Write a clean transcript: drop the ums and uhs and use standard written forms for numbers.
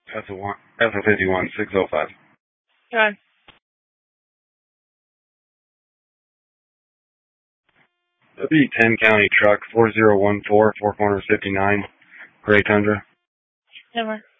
F51 605. Go on. W10 County Truck 4014, Four Corners 59, Gray Tundra. Never.